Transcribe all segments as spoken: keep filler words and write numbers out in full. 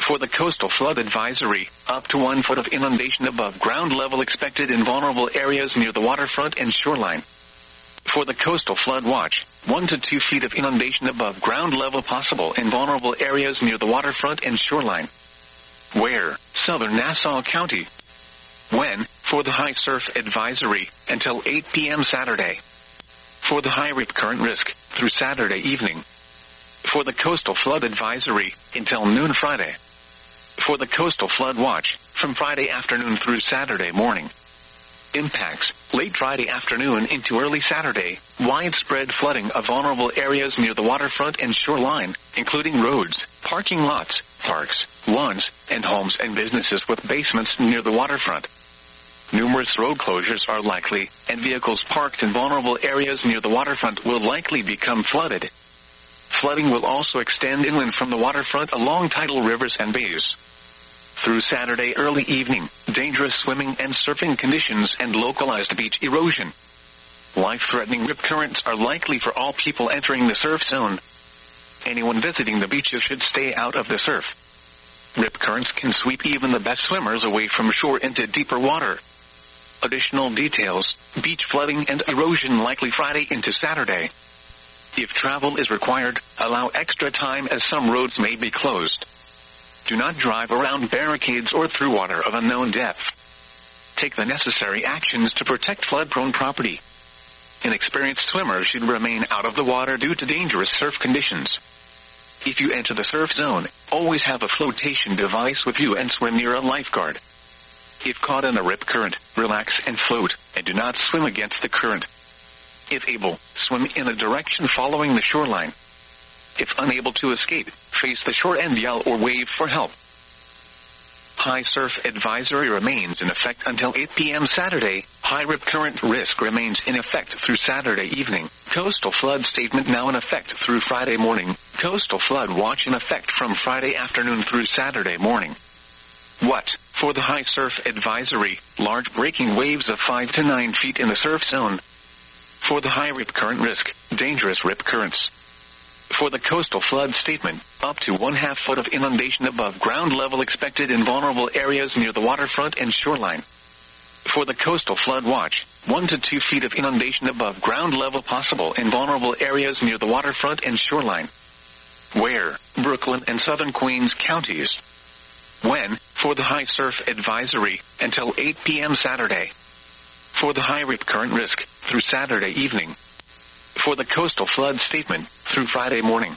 For the coastal flood advisory, up to one foot of inundation above ground level expected in vulnerable areas near the waterfront and shoreline. For the coastal flood watch, one to two feet of inundation above ground level possible in vulnerable areas near the waterfront and shoreline. Where? Southern Nassau County. When? For the high surf advisory, until eight p m Saturday. For the high rip current risk, through Saturday evening. For the coastal flood advisory, until noon Friday. For the coastal flood watch, from Friday afternoon through Saturday morning. Impacts, late Friday afternoon into early Saturday, widespread flooding of vulnerable areas near the waterfront and shoreline, including roads, parking lots, parks, lawns, and homes and businesses with basements near the waterfront. Numerous road closures are likely, and vehicles parked in vulnerable areas near the waterfront will likely become flooded. Flooding will also extend inland from the waterfront along tidal rivers and bays. Through Saturday early evening, dangerous swimming and surfing conditions and localized beach erosion. Life-threatening rip currents are likely for all people entering the surf zone. Anyone visiting the beaches should stay out of the surf. Rip currents can sweep even the best swimmers away from shore into deeper water. Additional details, beach flooding and erosion likely Friday into Saturday. If travel is required, allow extra time as some roads may be closed. Do not drive around barricades or through water of unknown depth. Take the necessary actions to protect flood-prone property. Inexperienced swimmers should remain out of the water due to dangerous surf conditions. If you enter the surf zone, always have a flotation device with you and swim near a lifeguard. If caught in a rip current, relax and float, and do not swim against the current. If able, swim in a direction following the shoreline. If unable to escape, face the shore and yell or wave for help. High surf advisory remains in effect until eight p m Saturday. High rip current risk remains in effect through Saturday evening. Coastal flood statement now in effect through Friday morning. Coastal flood watch in effect from Friday afternoon through Saturday morning. What? For the high surf advisory, large breaking waves of five to nine feet in the surf zone. For the high rip current risk, dangerous rip currents. For the coastal flood statement, up to one half foot of inundation above ground level expected in vulnerable areas near the waterfront and shoreline. For the coastal flood watch, one to two feet of inundation above ground level possible in vulnerable areas near the waterfront and shoreline. Where? Brooklyn and Southern Queens counties. When? For the high surf advisory, until eight p m Saturday. For the high rip current risk, through Saturday evening. For the coastal flood statement, through Friday morning.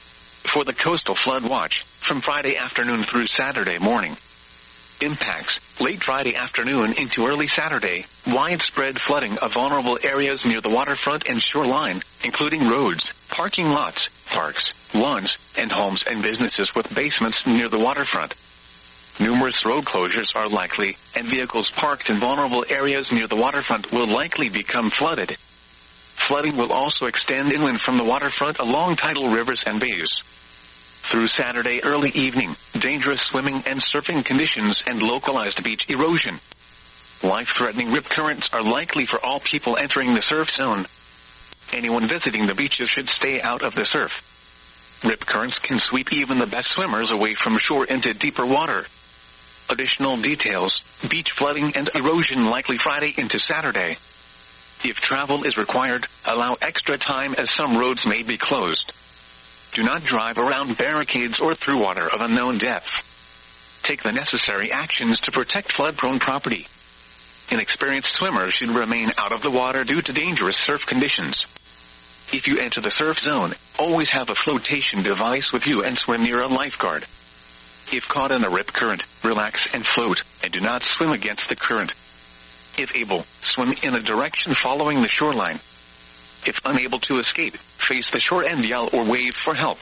For the coastal flood watch, from Friday afternoon through Saturday morning. Impacts, late Friday afternoon into early Saturday, widespread flooding of vulnerable areas near the waterfront and shoreline, including roads, parking lots, parks, lawns, and homes and businesses with basements near the waterfront. Numerous road closures are likely, and vehicles parked in vulnerable areas near the waterfront will likely become flooded. Flooding will also extend inland from the waterfront along tidal rivers and bays. Through Saturday early evening, dangerous swimming and surfing conditions and localized beach erosion. Life-threatening rip currents are likely for all people entering the surf zone. Anyone visiting the beaches should stay out of the surf. Rip currents can sweep even the best swimmers away from shore into deeper water. Additional details, beach flooding and erosion likely Friday into Saturday. If travel is required, allow extra time as some roads may be closed. Do not drive around barricades or through water of unknown depth. Take the necessary actions to protect flood-prone property. Inexperienced swimmers should remain out of the water due to dangerous surf conditions. If you enter the surf zone, always have a flotation device with you and swim near a lifeguard. If caught in a rip current, relax and float, and do not swim against the current. If able, swim in a direction following the shoreline. If unable to escape, face the shore and yell or wave for help.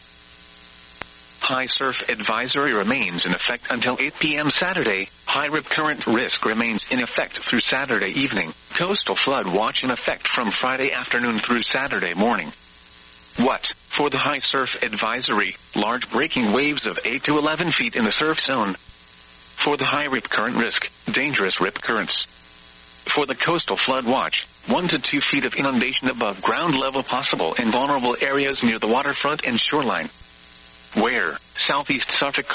High surf advisory remains in effect until eight p m Saturday. High rip current risk remains in effect through Saturday evening. Coastal flood watch in effect from Friday afternoon through Saturday morning. What? For the high surf advisory, large breaking waves of eight to eleven feet in the surf zone. For the high rip current risk, dangerous rip currents. For the coastal flood watch, one to two feet of inundation above ground level possible in vulnerable areas near the waterfront and shoreline. Where? Southeast Suffolk